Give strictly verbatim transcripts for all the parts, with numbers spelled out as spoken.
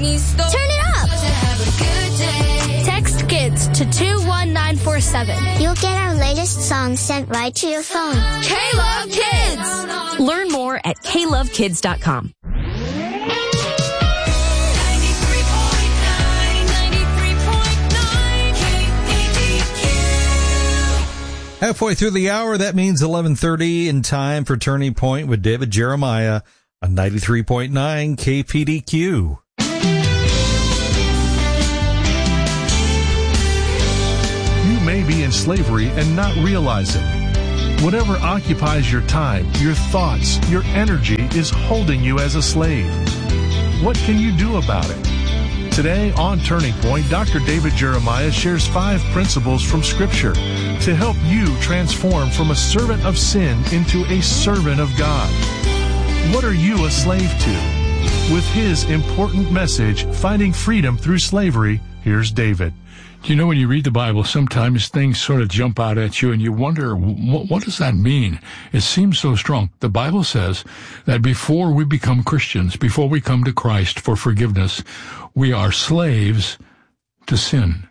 me stop. Turn it up. Have a good day. Text KIDS to two one nine four seven. You'll get our latest song sent right to your phone. K-Love Kids. Learn more at k love kids dot com. Halfway through the hour, that means eleven thirty in time for Turning Point with David Jeremiah on ninety-three point nine K P D Q. You may be in slavery and not realize it. Whatever occupies your time, your thoughts, your energy is holding you as a slave. What can you do about it? Today on Turning Point, Doctor David Jeremiah shares five principles from Scripture to help you transform from a servant of sin into a servant of God. What are you a slave to? With his important message, Finding Freedom Through Slavery, here's David. Do you know, when you read the Bible, sometimes things sort of jump out at you and you wonder, what, what does that mean? It seems so strong. The Bible says that before we become Christians, before we come to Christ for forgiveness, we are slaves to sin.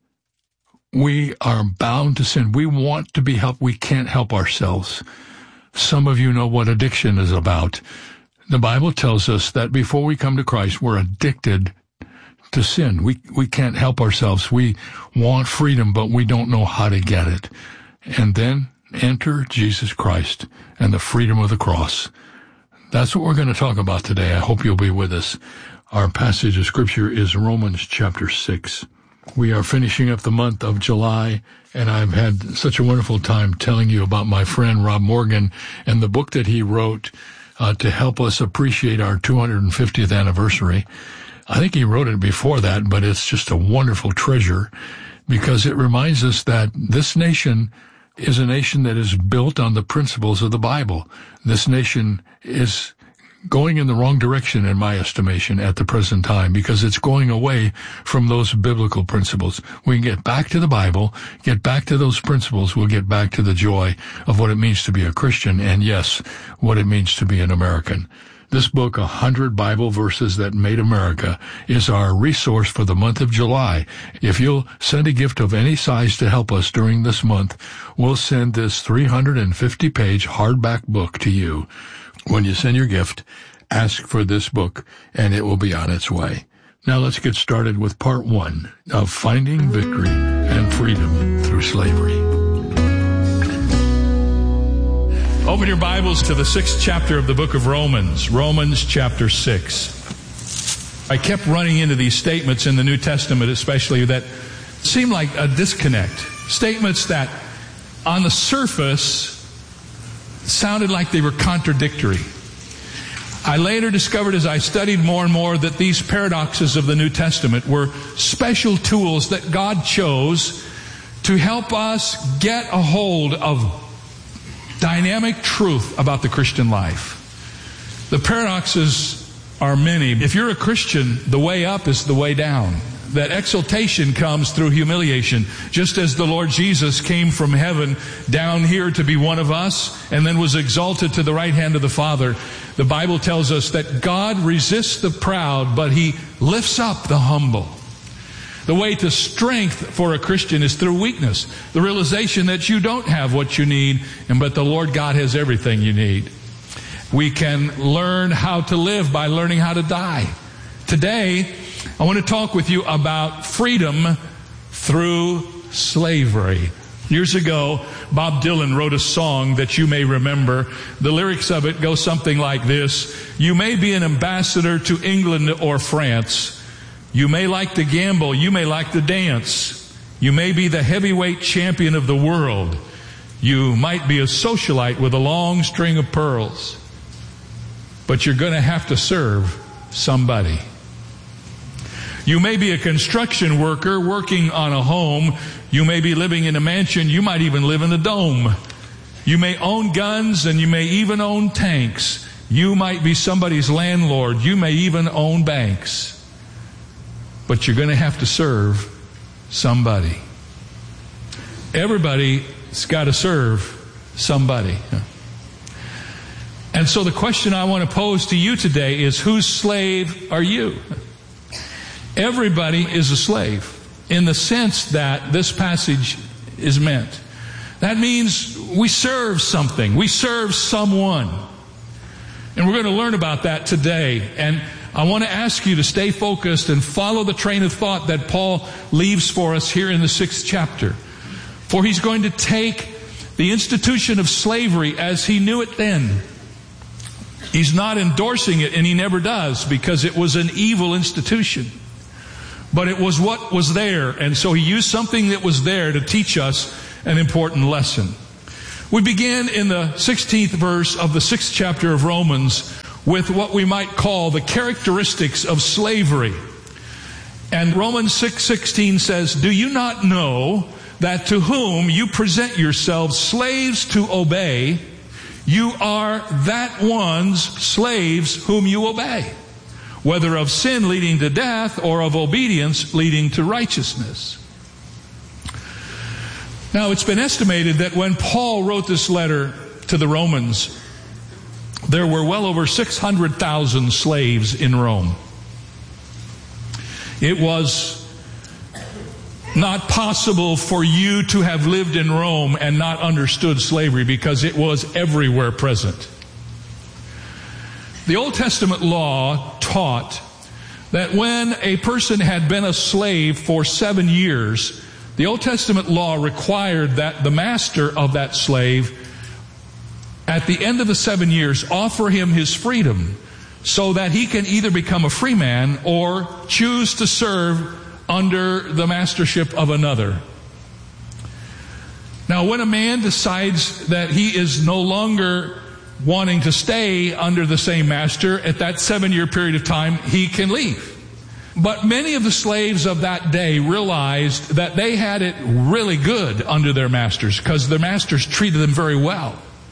We are bound to sin. We want to be helped. We can't help ourselves. Some of you know what addiction is about. The Bible tells us that before we come to Christ, we're addicted to sin. We we can't help ourselves. We want freedom, but we don't know how to get it. And then enter Jesus Christ and the freedom of the cross. That's what we're going to talk about today. I hope you'll be with us. Our passage of Scripture is Romans chapter six. We are finishing up the month of July, and I've had such a wonderful time telling you about my friend Rob Morgan and the book that he wrote uh, to help us appreciate our two hundred fiftieth anniversary. I think he wrote it before that, but it's just a wonderful treasure because it reminds us that this nation is a nation that is built on the principles of the Bible. This nation is going in the wrong direction, in my estimation, at the present time, because it's going away from those biblical principles. We can get back to the Bible, get back to those principles, we'll get back to the joy of what it means to be a Christian, and yes, what it means to be an American. This book, one hundred Bible Verses That Made America, is our resource for the month of July. If you'll send a gift of any size to help us during this month, we'll send this three hundred fifty page hardback book to you. When you send your gift, ask for this book, and it will be on its way. Now let's get started with part one of Finding Victory and Freedom Through Slavery. Open your Bibles to the sixth chapter of the book of Romans, Romans chapter six. I kept running into these statements in the New Testament, especially, that seemed like a disconnect. Statements that, on the surface, sounded like they were contradictory. I later discovered, as I studied more and more, that these paradoxes of the New Testament were special tools that God chose to help us get a hold of dynamic truth about the Christian life. The paradoxes are many. If you're a Christian, the way up is the way down. That exaltation comes through humiliation. Just as the Lord Jesus came from heaven down here to be one of us and then was exalted to the right hand of the Father, the Bible tells us that God resists the proud, but He lifts up the humble. The way to strength for a Christian is through weakness. The realization that you don't have what you need, and but the Lord God has everything you need. We can learn how to live by learning how to die. Today, I want to talk with you about freedom through slavery. Years ago, Bob Dylan wrote a song that you may remember. The lyrics of it go something like this: you may be an ambassador to England or France. You may like to gamble, you may like to dance. You may be the heavyweight champion of the world. You might be a socialite with a long string of pearls. But you're going to have to serve somebody. You may be a construction worker working on a home. You may be living in a mansion. You might even live in a dome. You may own guns, and you may even own tanks. You might be somebody's landlord. You may even own banks. But you're going to have to serve somebody. Everybody's got to serve somebody. And so the question I want to pose to you today is, whose slave are you? Everybody is a slave in the sense that this passage is meant. That means we serve something. We serve someone. And we're going to learn about that today. And I want to ask you to stay focused and follow the train of thought that Paul leaves for us here in the sixth chapter. For he's going to take the institution of slavery as he knew it then. He's not endorsing it, and he never does, because it was an evil institution. But it was what was there, and so he used something that was there to teach us an important lesson. We begin in the sixteenth verse of the sixth chapter of Romans with what we might call the characteristics of slavery. And Romans six sixteen says, "Do you not know that to whom you present yourselves slaves to obey, you are that one's slaves whom you obey, whether of sin leading to death or of obedience leading to righteousness." Now, it's been estimated that when Paul wrote this letter to the Romans, there were well over six hundred thousand slaves in Rome. It was not possible for you to have lived in Rome and not understood slavery, because it was everywhere present. The Old Testament law taught that when a person had been a slave for seven years, the Old Testament law required that the master of that slave, at the end of the seven years, offer him his freedom so that he can either become a free man or choose to serve under the mastership of another. Now, when a man decides that he is no longer wanting to stay under the same master, at that seven-year period of time, he can leave. But many of the slaves of that day realized that they had it really good under their masters, because their masters treated them very well.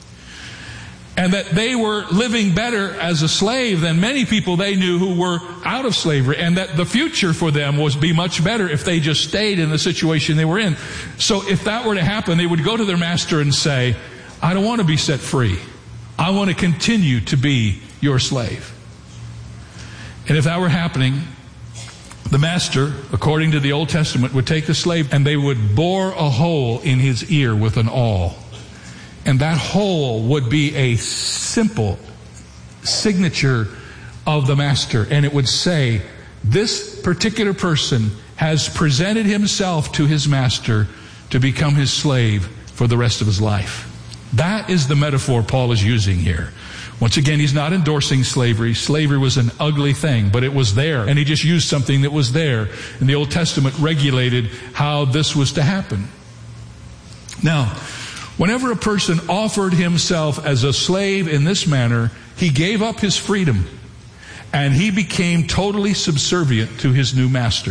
And that they were living better as a slave than many people they knew who were out of slavery. And that the future for them was be much better if they just stayed in the situation they were in. So if that were to happen, they would go to their master and say, "I don't want to be set free. I want to continue to be your slave." And if that were happening, the master, according to the Old Testament, would take the slave and they would bore a hole in his ear with an awl. And that hole would be a simple signature of the master. And it would say, this particular person has presented himself to his master to become his slave for the rest of his life. That is the metaphor Paul is using here. Once again, he's not endorsing slavery. Slavery was an ugly thing, but it was there. And he just used something that was there. And the Old Testament regulated how this was to happen. Now, whenever a person offered himself as a slave in this manner, he gave up his freedom and he became totally subservient to his new master.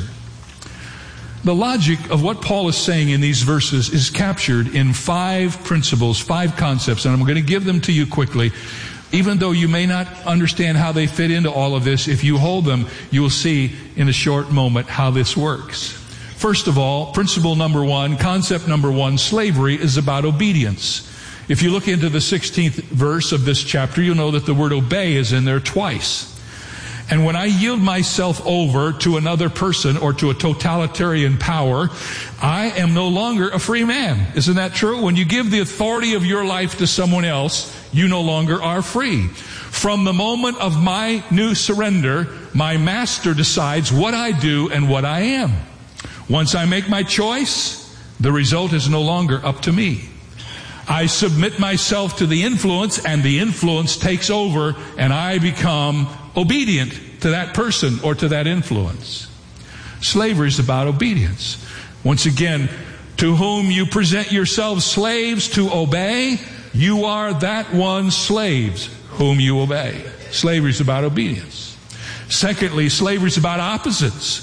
The logic of what Paul is saying in these verses is captured in five principles, five concepts, and I'm going to give them to you quickly. Even though you may not understand how they fit into all of this, if you hold them, you will see in a short moment how this works. First of all, principle number one, concept number one, slavery is about obedience. If you look into the sixteenth verse of this chapter, you'll know that the word obey is in there twice. And when I yield myself over to another person or to a totalitarian power, I am no longer a free man. Isn't that true? When you give the authority of your life to someone else, you no longer are free. From the moment of my new surrender, my master decides what I do and what I am. Once I make my choice, the result is no longer up to me. I submit myself to the influence, and the influence takes over, and I become obedient to that person or to that influence. Slavery is about obedience. Once again, to whom you present yourselves slaves to obey, you are that one's slaves whom you obey. Slavery is about obedience. Secondly, slavery is about opposites.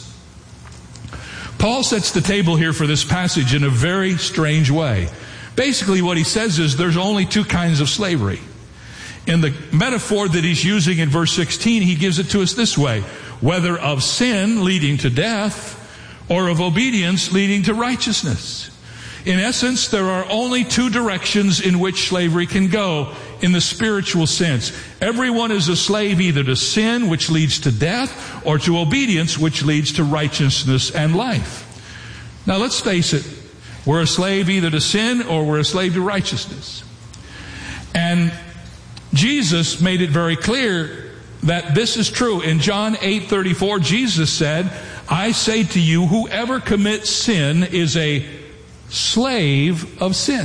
Paul sets the table here for this passage in a very strange way. Basically, what he says is there's only two kinds of slavery. In the metaphor that he's using in verse sixteen, he gives it to us this way: whether of sin leading to death or of obedience leading to righteousness. In essence, there are only two directions in which slavery can go. in the spiritual sense. Everyone is a slave either to sin, which leads to death, or to obedience, which leads to righteousness and life. Now let's face it, we're a slave either to sin or we're a slave to righteousness. And Jesus made it very clear that this is true. In John eight thirty-four, Jesus said, I say to you, whoever commits sin is a slave of sin.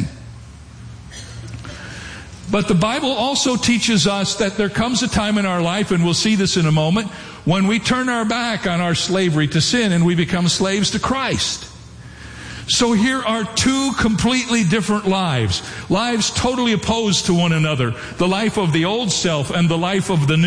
But the Bible also teaches us that there comes a time in our life, and we'll see this in a moment, when we turn our back on our slavery to sin and we become slaves to Christ. So here are two completely different lives, lives totally opposed to one another, the life of the old self and the life of the new.